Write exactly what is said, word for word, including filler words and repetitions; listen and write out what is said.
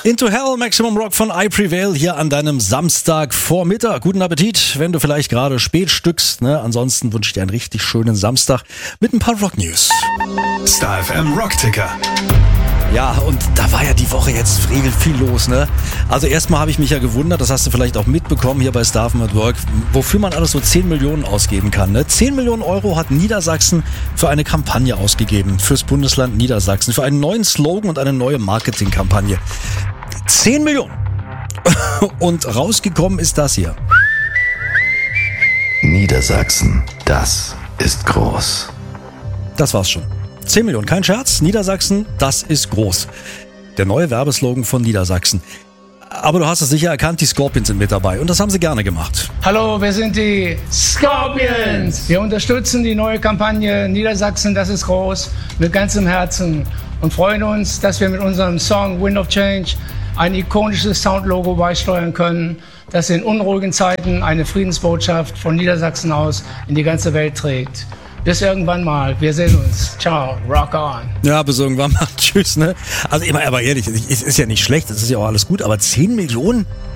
Into Hell, Maximum Rock von I Prevail hier an deinem Samstagvormittag. Guten Appetit, wenn du vielleicht gerade spät stückst. Ne? Ansonsten wünsche ich dir einen richtig schönen Samstag mit ein paar Rock-News. Star F M Rockticker. Ja, und da war ja die Woche jetzt viel, viel los, ne? Also erstmal habe ich mich ja gewundert, das hast du vielleicht auch mitbekommen hier bei Star F M at Work, wofür man alles so zehn Millionen ausgeben kann, ne? zehn Millionen Euro hat Niedersachsen für eine Kampagne ausgegeben, fürs Bundesland Niedersachsen, für einen neuen Slogan und eine neue Marketingkampagne. zehn Millionen. Und rausgekommen ist das hier. Niedersachsen, das ist groß. Das war's schon. zehn Millionen, kein Scherz. Niedersachsen, das ist groß. Der neue Werbeslogan von Niedersachsen. Aber du hast es sicher erkannt, die Scorpions sind mit dabei. Und das haben sie gerne gemacht. Hallo, wir sind die Scorpions. Wir unterstützen die neue Kampagne Niedersachsen, das ist groß, mit ganzem Herzen. Und freuen uns, dass wir mit unserem Song Wind of Change ein ikonisches Soundlogo beisteuern können, das in unruhigen Zeiten eine Friedensbotschaft von Niedersachsen aus in die ganze Welt trägt. Bis irgendwann mal. Wir sehen uns. Ciao. Rock on. Ja, bis irgendwann mal. Tschüss, ne? Also immer, aber ehrlich, es ist ja nicht schlecht, es ist ja auch alles gut, aber zehn Millionen?